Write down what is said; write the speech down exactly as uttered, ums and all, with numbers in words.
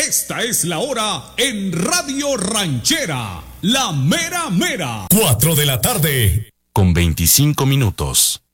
Esta es la hora en Radio Ranchera, la mera mera. Cuatro de la tarde, con veinticinco minutos.